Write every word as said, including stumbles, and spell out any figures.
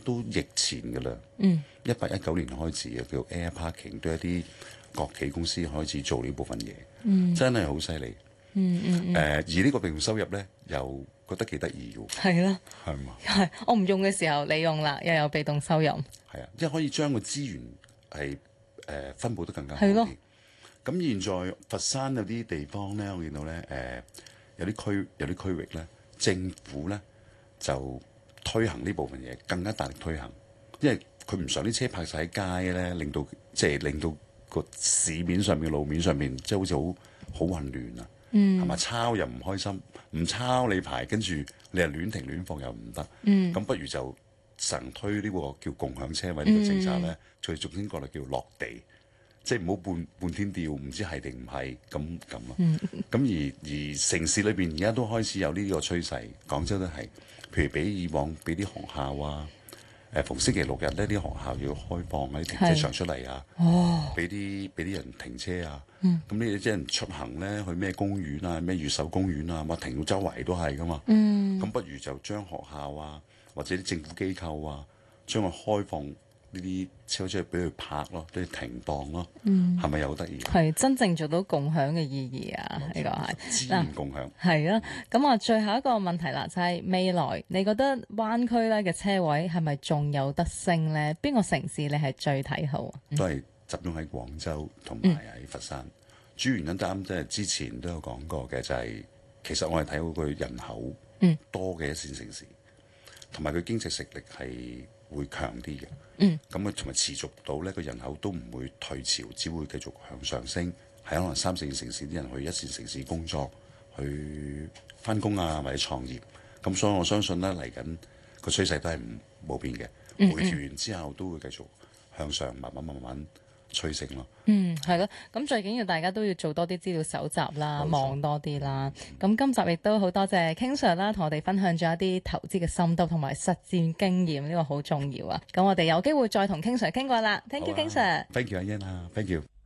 都疫前㗎啦。 嗯， 一八一九年開始嘅叫 Air Parking，都係一啲國企公司開始做呢部分嘢。嗯，真係好犀利。 嗯嗯嗯。 誒、呃，而呢個被動收入咧，又覺得幾得意嘅喎。 係啦， 係嘛？ 係我唔用嘅時候你用啦，又有被動收入。 係啊，即係可以將個資源係誒、呃、分佈得更加好係咯啲。咁現在佛山有啲地方咧，我見到咧誒、呃、有啲區有啲區域咧，政府咧就推行呢部分嘢，更加大力推行，因為佢唔想啲車泊晒喺街咧，令到即係令到個市面上面、路面上面即係好似好好混亂啊。嗯，係嘛？抄又唔開心，唔抄你牌，跟住你又亂停亂放又唔得。嗯，咁不如就神推呢個叫共享車位呢個政策咧，最俗稱過嚟叫落地，即係唔好半半天吊，唔知係定唔係咁咁咯。咁、嗯、而而城市裏邊而家都開始有呢個趨勢，廣州都係，譬如比以往俾啲學校啊。誒逢星期六日呢啲學校要開放喺停車場出嚟啊，俾啲俾啲人停車啊。咁呢啲人出行咧，去咩公園啊、咩越秀公園啊，咪停到周圍都係噶嘛。咁、嗯、不如就將學校啊，或者啲政府機構啊，將佢開放呢啲車出去俾佢泊咯，俾佢停當咯。係咪又好得意？ 係真正做到共享嘅意義啊！呢個係資源共享。 係啊，咁啊，最後一個問題啦，就係、是、未來你覺得灣區咧嘅車位係咪仲有得升咧？邊個城市你係最睇好啊？ 都係集中喺廣州同埋喺佛山。嗯、主要原因啱即係之前都有講過嘅，就係、是、其實我係睇好佢人口多嘅一線城市，同埋佢經濟實力係會強啲嘅。嗯，咁佢同埋持續到呢個人口都唔會退潮，只會繼續向上升。係可能三四線城市啲人去一線城市工作，去翻工啊或者創業。咁所以我相信咧嚟緊個趨勢都係唔冇變嘅。回調完之後都會繼續向上，慢慢慢慢趨升咯。 嗯，係咯。咁最緊要大家都要做多啲資料搜集啦，望多啲啦。咁、嗯、今集亦都好多謝 King Sir 啦，同我哋分享咗一啲投資嘅心得同埋實戰經驗，呢、呢個好重要啊。咁我哋有機會再同 King Sir 傾過啦。Thank you，King Sir。 Thank you，阿欣啊，Thank you。